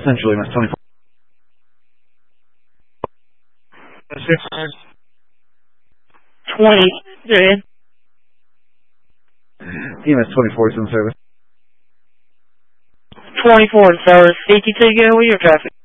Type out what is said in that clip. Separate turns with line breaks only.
Central EMS 24.
23.
EMS 24 is in service.
24 in service. 82, go with your traffic.